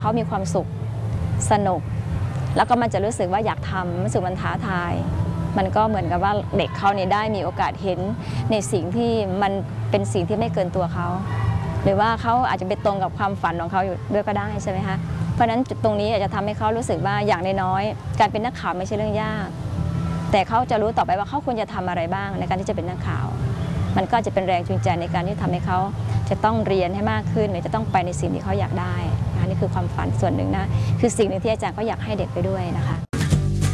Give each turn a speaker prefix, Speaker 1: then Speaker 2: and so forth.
Speaker 1: เขามีความสุขสนุกแล้วก็มันจะรู้สึกว่าอยากทำรู้สึกมันท้าทายมันก็เหมือนกับว่าเด็กเขาเนี่ยได้มีโอกาสเห็นในสิ่งที่มันเป็นสิ่งที่ไม่เกินตัวเขาหรือว่าเขาอาจจะไปตรงกับความฝันของเขาอยู่ด้วยก็ได้ใช่ไหมคะเพราะฉะนั้นจุดตรงนี้อาจจะทำให้เขารู้สึกว่าอย่างน้อยๆการเป็นนักข่าวไม่ใช่เรื่องยากแต่เขาจะรู้ต่อไปว่าเขาควรจะทำอะไรบ้างในการที่จะเป็นนักข่าวมันก็จะเป็นแรงจูงใจในการที่ทำให้เขาจะต้องเรียนให้มากขึ้นหรือจะต้องไปในสิ่งที่เขาอยากได้นี่คือความฝันส่วนหนึ่งนะคือสิ่งหนึ่งที่อาจารย์ก็อยากให้เด็กไปด้วยนะคะ